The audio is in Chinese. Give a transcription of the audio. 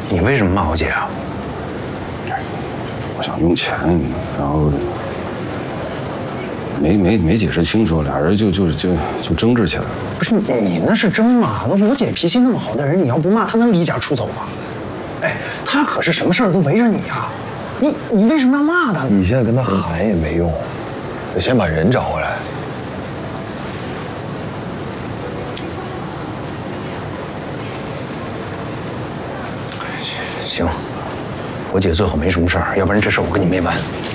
你为什么骂我姐啊？ 我想用钱，然后没解释清楚，俩人就争执起来了。 不是你那是争嘛？那我姐脾气那么好的人，你要不骂她能离家出走吗？哎，她可是什么事儿都围着你啊！你为什么要骂她？ 你现在跟她喊也没用，得先把人找回来。 行，我姐最好没什么事儿，要不然这事儿我跟你没完。